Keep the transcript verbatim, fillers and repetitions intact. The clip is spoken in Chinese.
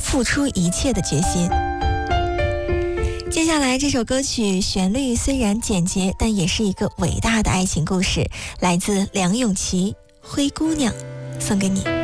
付出一切的决心。接下来这首歌曲旋律虽然简洁，但也是一个伟大的爱情故事，来自梁咏琪《灰姑娘》，送给你。